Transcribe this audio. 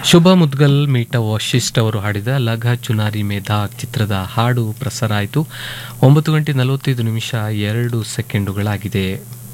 ಶುಭ ಮುದ್ಗಲ್ ಮೀಟ ವಶಿಷ್ಠ ಅವರು ಹಾಡಿದ ಲಘ ಚುನಾರಿ ಮೇಧಾ ಚಿತ್ರದ ಹಾಡು ಪ್ರಸಾರ ಆಯಿತು. 9 ಗಂಟೆ 45 ನಿಮಿಷ 2 ಸೆಕೆಂಡುಗಳಾಗಿದೆ.